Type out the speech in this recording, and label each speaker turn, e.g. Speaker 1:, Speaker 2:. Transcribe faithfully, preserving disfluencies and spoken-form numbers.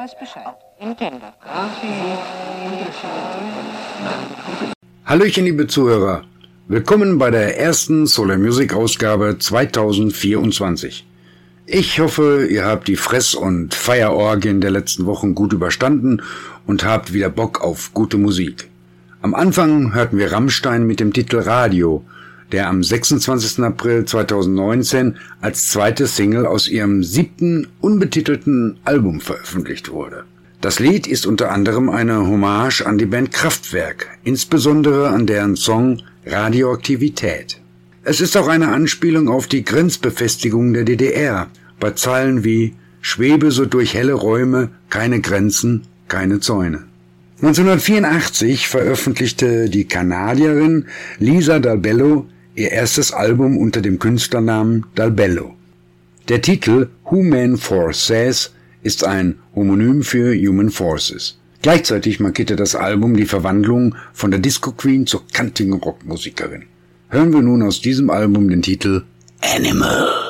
Speaker 1: weiß Bescheid.
Speaker 2: Hallöchen, liebe Zuhörer. Willkommen bei der ersten Solar Music Ausgabe zweitausendvierundzwanzig. Ich hoffe, ihr habt die Fress- und Feierorgien der letzten Wochen gut überstanden und habt wieder Bock auf gute Musik. Am Anfang hörten wir Rammstein mit dem Titel Radio, der am sechsundzwanzigsten April zweitausendneunzehn als zweite Single aus ihrem siebten unbetitelten Album veröffentlicht wurde. Das Lied ist unter anderem eine Hommage an die Band Kraftwerk, insbesondere an deren Song Radioaktivität. Es ist auch eine Anspielung auf die Grenzbefestigung der D D R, bei Zeilen wie »Schwebe so durch helle Räume, keine Grenzen, keine Zäune«. neunzehnhundertvierundachtzig veröffentlichte die Kanadierin Lisa Dalbello ihr erstes Album unter dem Künstlernamen Dalbello. Der Titel Human Force Says ist ein Homonym für Human Forces. Gleichzeitig markierte das Album die Verwandlung von der Disco Queen zur kantigen Rockmusikerin. Hören wir nun aus diesem Album den Titel Animal.